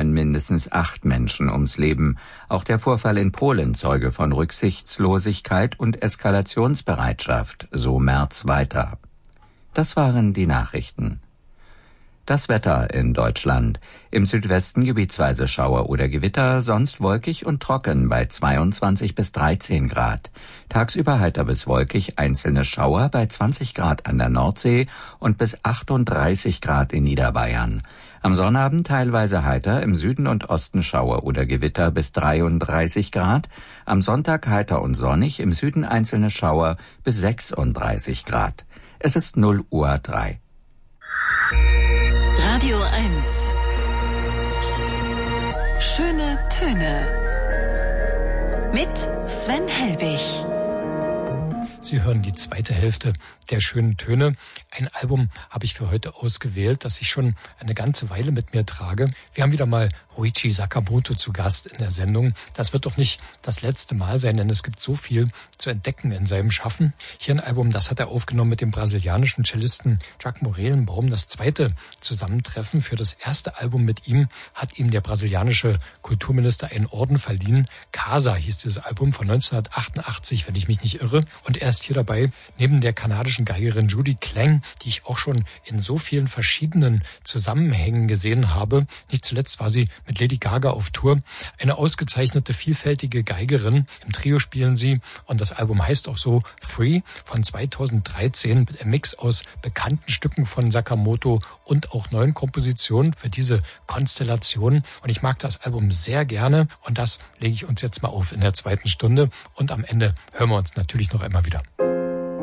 kamen mindestens 8 Menschen ums Leben. Auch der Vorfall in Polen zeuge von Rücksichtslosigkeit und Eskalationsbereitschaft, so Merz weiter. Das waren die Nachrichten. Das Wetter in Deutschland. Im Südwesten gebietsweise Schauer oder Gewitter, sonst wolkig und trocken bei 22 bis 13 Grad. Tagsüber heiter bis wolkig, einzelne Schauer bei 20 Grad an der Nordsee und bis 38 Grad in Niederbayern. Am Sonnabend teilweise heiter, im Süden und Osten Schauer oder Gewitter bis 33 Grad. Am Sonntag heiter und sonnig, im Süden einzelne Schauer bis 36 Grad. Es ist 0:03 Uhr. Radio 1. Schöne Töne. Mit Sven Helbig. Sie hören die zweite Hälfte der schönen Töne. Ein Album habe ich für heute ausgewählt, das ich schon eine ganze Weile mit mir trage. Wir haben wieder mal Ryuichi Sakamoto zu Gast in der Sendung. Das wird doch nicht das letzte Mal sein, denn es gibt so viel zu entdecken in seinem Schaffen. Hier ein Album, das hat er aufgenommen mit dem brasilianischen Cellisten Giacomo Relenbaum. Das zweite Zusammentreffen. Für das erste Album mit ihm hat ihm der brasilianische Kulturminister einen Orden verliehen. Casa hieß dieses Album von 1988, wenn ich mich nicht irre. Und er ist hier dabei neben der kanadischen Geigerin Judy Klang, die ich auch schon in so vielen verschiedenen Zusammenhängen gesehen habe. Nicht zuletzt war sie mit Lady Gaga auf Tour. Eine ausgezeichnete, vielfältige Geigerin. Im Trio spielen sie und das Album heißt auch so Three von 2013 mit einem Mix aus bekannten Stücken von Sakamoto und auch neuen Kompositionen für diese Konstellation. Und ich mag das Album sehr gerne und das lege ich uns jetzt mal auf in der zweiten Stunde und am Ende hören wir uns natürlich noch einmal wieder.